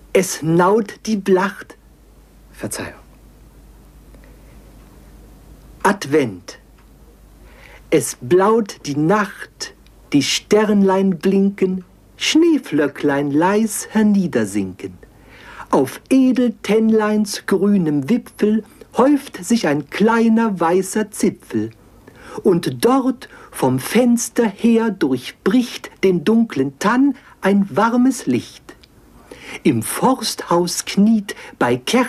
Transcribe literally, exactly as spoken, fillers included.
es naut die Blacht. Verzeihung. Advent. Es blaut die Nacht, die Sternlein blinken, Schneeflöcklein leis herniedersinken. Auf Edeltennleins grünem Wipfel häuft sich ein kleiner weißer Zipfel. Und dort vom Fenster her durchbricht den dunklen Tann ein warmes Licht. Im Forsthaus kniet bei Kerzen